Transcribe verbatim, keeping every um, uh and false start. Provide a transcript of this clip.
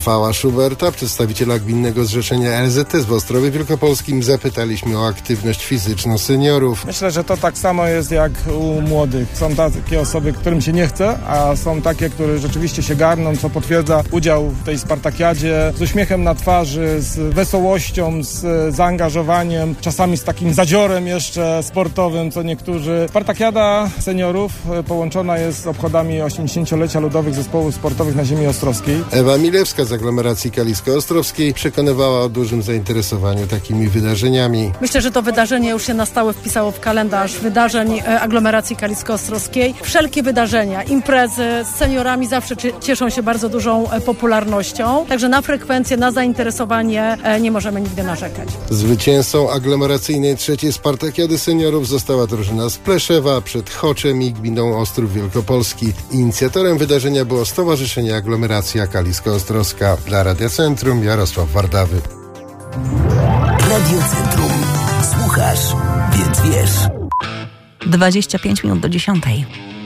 Rafała Schuberta, przedstawiciela Gminnego Zrzeszenia L Z S w Ostrowie Wielkopolskim, zapytaliśmy o aktywność fizyczną seniorów. Myślę, że to tak samo jest jak u młodych. Są takie osoby, którym się nie chce, a są takie, które rzeczywiście się garną, co potwierdza udział w tej Spartakiadzie z uśmiechem na twarzy, z wesołością, z zaangażowaniem, czasami z takim zadziorem jeszcze sportowym, co niektórzy. Spartakiada seniorów połączona jest z obchodami osiemdziesięciolecia ludowych zespołów sportowych na ziemi ostrowskiej. Ewa Milewska z aglomeracji kalisko-ostrowskiej przekonywała o dużym zainteresowaniu takimi wydarzeniami. Myślę, że to wydarzenie już się na stałe wpisało w kalendarz wydarzeń aglomeracji kalisko-ostrowskiej. Wszelkie wydarzenia, imprezy z seniorami zawsze cieszą się bardzo dużą popularnością, także na frekwencję, na zainteresowanie nie możemy nigdy narzekać. Zwycięzcą aglomeracyjnej trzeciej Spartakiady seniorów została drużyna z Pleszewa przed Choczem i gminą Ostrów Wielkopolski. Inicjatorem wydarzenia było Stowarzyszenie Aglomeracja Kalisko-Ostrowska. Dla Radia Centrum Jarosław Wardawy. Radio Centrum. Słuchasz, więc wiesz. dwadzieścia pięć minut do dziesiątej.